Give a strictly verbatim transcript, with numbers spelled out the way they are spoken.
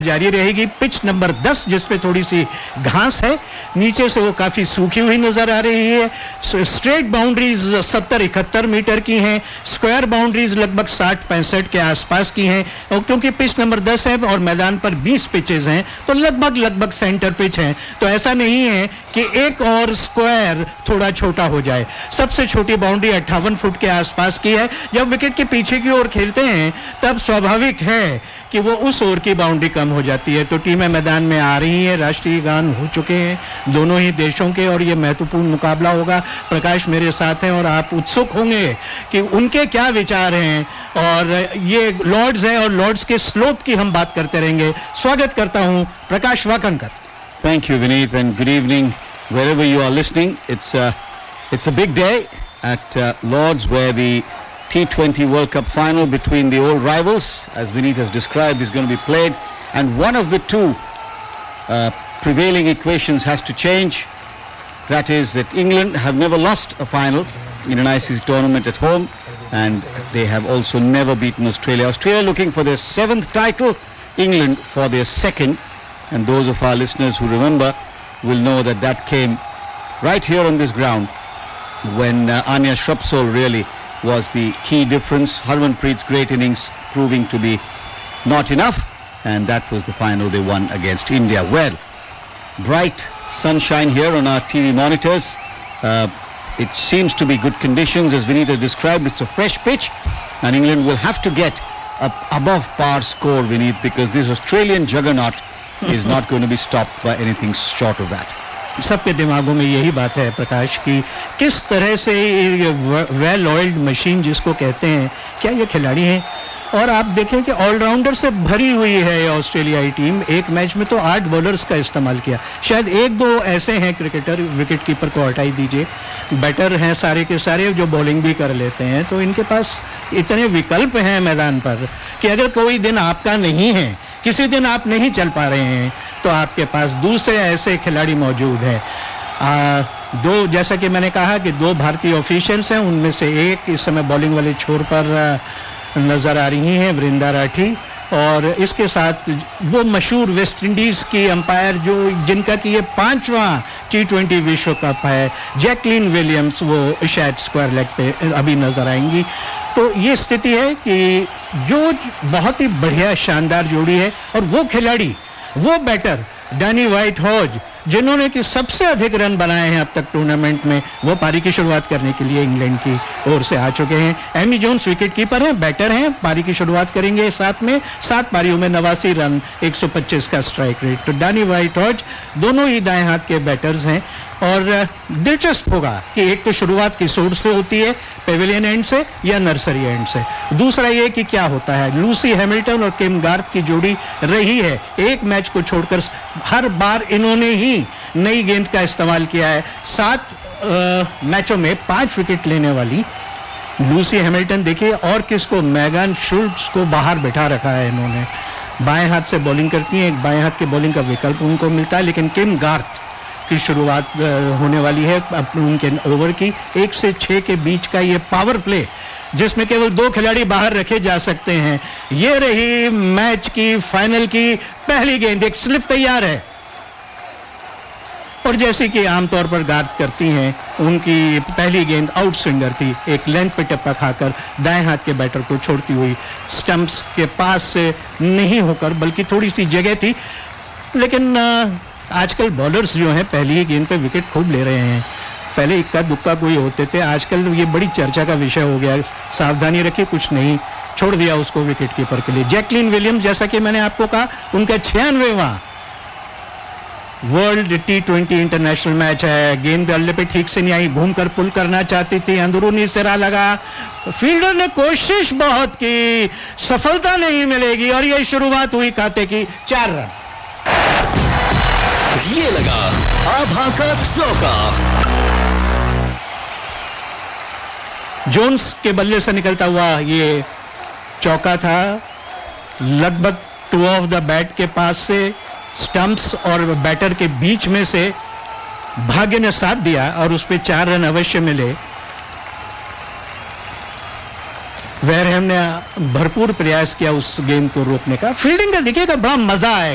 जारी रहेगी। Pitch number दस जिस पे थोड़ी सी घास है, नीचे से वो काफी सूखी हुई नजर आ रही है। स्ट्रेट बाउंड्रीज सत्तर इकहत्तर मीटर की हैं, स्क्वायर बाउंड्रीज लगभग साठ पैंसठ के आसपास की हैं, और क्योंकि पिच नंबर दस है और मैदान पर बीस पिचेस हैं तो लगभग लगभग सेंटर पिच है। तो ऐसा नहीं है कि एक और स्क्वायर थोड़ा छोटा हो जाए। सबसे छोटी बाउंड्री अट्ठावन फुट के आसपास की है। जब विकेट के पीछे की ओर खेलते हैं तब स्वाभाविक है कि वो उस ओर की बाउंड्री कम हो जाती है। तो टीमें मैदान में आ रही हैं, राष्ट्रीय गान हो चुके हैं दोनों ही देशों के, और ये महत्वपूर्ण मुकाबला होगा। प्रकाश मेरे साथ हैं और आप उत्सुक होंगे कि उनके क्या विचार हैं। और ये लॉर्ड्स है और लॉर्ड्स के स्लोप की हम बात करते रहेंगे। स्वागत करता हूं प्रकाश Wakankar. Thank you, Vineet, and good evening wherever you are listening. It's a, it's a big day at uh, Lords, where the T twenty World Cup final between the old rivals, as Vineet has described, is going to be played, and one of the two uh, prevailing equations has to change. That is that England have never lost a final in an I C C tournament at home, and they have also never beaten Australia. Australia looking for their seventh title, England for their second. And those of our listeners who remember will know that that came right here on this ground when uh, Anya Shrubsole really was the key difference. Harmanpreet's great innings proving to be not enough, and that was the final they won against India. Well, bright sunshine here on our T V monitors. Uh, it seems to be good conditions, as Vineet has described. It's a fresh pitch, and England will have to get a above par score, Vineet, because this Australian juggernaut is not going to be stopped by anything short of that. सबके दिमागों में यही बात है प्रकाश की किस तरह से well oiled machine जिसको कहते हैं, क्या ये खिलाड़ी हैं। और आप देखें कि ऑलराउंडर से भरी हुई है ये ऑस्ट्रेलियाई टीम। एक मैच में तो आठ बॉलर्स का इस्तेमाल किया, शायद एक दो ऐसे हैं क्रिकेटर, विकेट कीपर को हटाई दीजिए, बैटर हैं सारे के सारे जो बॉलिंग भी कर लेते हैं। तो इनके पास इतने विकल्प हैं मैदान पर कि अगर कोई दिन आपका नहीं है, किसी दिन आप नहीं चल पा रहे हैं, तो आपके पास दूसरे ऐसे खिलाड़ी मौजूद हैं। आ, दो जैसा कि मैंने कहा कि दो भारतीय ऑफिशियल्स हैं, उनमें से एक इस समय बॉलिंग वाले छोर पर नजर आ रही हैं, वृंदा राठी, और इसके साथ वो मशहूर वेस्ट इंडीज की अंपायर जो जिनका कि ये पांचवा टी ट्वेंटी विश्व कप है, जैकलीन विलियम्स, वो शायद स्क्वायर लेग पे अभी नजर आएंगी। तो ये स्थिति है कि जो बहुत ही बढ़िया शानदार जोड़ी है, और वो खिलाड़ी, वो बैटर डैनी व्हाइट हॉज, जिन्होंने कि सबसे अधिक रन बनाए हैं अब तक टूर्नामेंट में, वो पारी की शुरुआत करने के लिए इंग्लैंड की ओर से आ चुके हैं। एमी जोन्स विकेट कीपर हैं, बैटर हैं, पारी की शुरुआत करेंगे साथ में, सात पारियों में नवासी रन, एक सौ पच्चीस का स्ट्राइक रेट। तो डैनी व्हाइट हॉज दोनों ही दाएं हाथ के बैटर्स हैं, और दिलचस्प होगा कि एक तो शुरुआत किस ओर से होती है, पेविलियन एंड से या नर्सरी एंड से। दूसरा ये कि क्या होता है, लूसी हैमिल्टन और किम गार्थ की जोड़ी रही है, एक मैच को छोड़कर हर बार इन्होंने ही नई गेंद का इस्तेमाल किया है। सात मैचों में पांच विकेट लेने वाली लूसी हैमिल्टन देखिए, और किसको, मैगन शुल्ट्ज को बाहर बैठा रखा है इन्होंने। बाएं हाथ से बॉलिंग करती हैं, एक बाएं हाथ के बॉलिंग का विकल्प उनको मिलता है, लेकिन किम गार्थ की शुरुआत होने वाली है उनके ओवर की। एक से छह के बीच का ये पावर प्ले, जिसमें केवल दो खिलाड़ी बाहर रखे जा सकते हैं। ये रही मैच की फाइनल की पहली गेंद, एक स्लिप तैयार है, और जैसे कि आमतौर पर गार्थ करती हैं, उनकी पहली गेंद आउट स्विंगर थी, एक लेंथ पे टप्पा खाकर दाएं हाथ के बैटर को छोड़ती हुई, स्टंप्स के पास से नहीं होकर, बल्कि थोड़ी सी जगह थी। लेकिन आजकल बॉलर्स जो हैं पहली ही गेंद पे विकेट खूब ले रहे हैं। पहले इक्का दुक्का कोई होते थे, आजकल ये बड़ी चर्चा का विषय हो गया। सावधानी रखिए, कुछ नहीं, छोड़ दिया उसको विकेट कीपर के लिए। जैकलीन विलियम्स, जैसा कि मैंने आपको कहा, उनका छियानवेवां world T twenty international match है। गेंद बल्ले पे ठीक से नहीं आई, घूमकर पुल करना चाहती थी, अंदरूनी सिरा लगा, फील्डर ने कोशिश बहुत की, सफलता नहीं मिलेगी, और ये शुरुआत हुई खाते की चार रन। ये लगा आभा का चौका। जोन्स के बल्ले से निकलता हुआ ये चौका था, लगभग टू ऑफ द बैट के पास से, स्टंप्स और बैटर के बीच में से भाग्य ने साथ दिया और उस पे चार रन अवश्य मिले। वेरहम ने भरपूर प्रयास किया उस गेंद को रोकने का। फील्डिंग का देखिएगा, बड़ा मजा आएगा।